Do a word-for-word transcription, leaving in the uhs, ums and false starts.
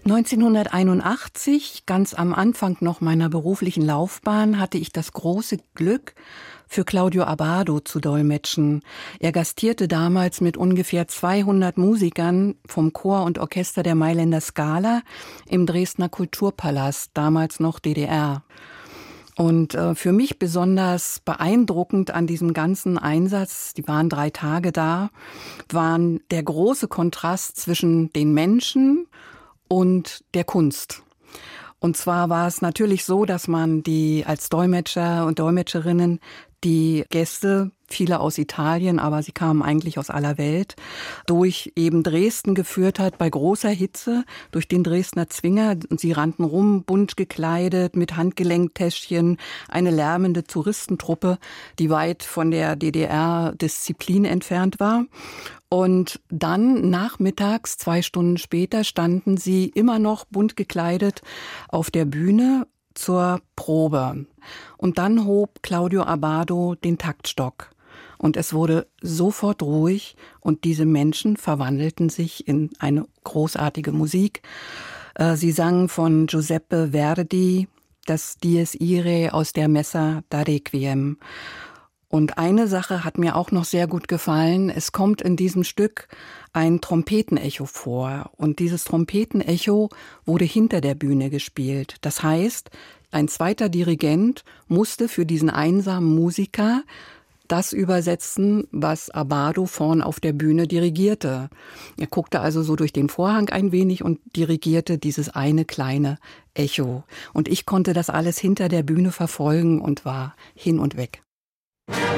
neunzehnhunderteinundachtzig, ganz am Anfang noch meiner beruflichen Laufbahn, hatte ich das große Glück, für Claudio Abbado zu dolmetschen. Er gastierte damals mit ungefähr zweihundert Musikern vom Chor und Orchester der Mailänder Scala im Dresdner Kulturpalast, damals noch D D R. Und äh, für mich besonders beeindruckend an diesem ganzen Einsatz, die waren drei Tage da, waren der große Kontrast zwischen den Menschen und der Kunst. Und zwar war es natürlich so, dass man die als Dolmetscher und Dolmetscherinnen die Gäste, viele aus Italien, aber sie kamen eigentlich aus aller Welt, durch eben Dresden geführt hat, bei großer Hitze, durch den Dresdner Zwinger. Und sie rannten rum, bunt gekleidet, mit Handgelenktäschchen, eine lärmende Touristentruppe, die weit von der D D R-Disziplin entfernt war. Und dann nachmittags, zwei Stunden später, standen sie immer noch bunt gekleidet auf der Bühne zur Probe. Und dann hob Claudio Abbado den Taktstock. Und es wurde sofort ruhig und diese Menschen verwandelten sich in eine großartige Musik. Sie sangen von Giuseppe Verdi das Dies Irae aus der Messa da Requiem. Und eine Sache hat mir auch noch sehr gut gefallen. Es kommt in diesem Stück ein Trompetenecho vor. Und dieses Trompetenecho wurde hinter der Bühne gespielt. Das heißt, ein zweiter Dirigent musste für diesen einsamen Musiker das übersetzen, was Abbado vorn auf der Bühne dirigierte. Er guckte also so durch den Vorhang ein wenig und dirigierte dieses eine kleine Echo. Und ich konnte das alles hinter der Bühne verfolgen und war hin und weg.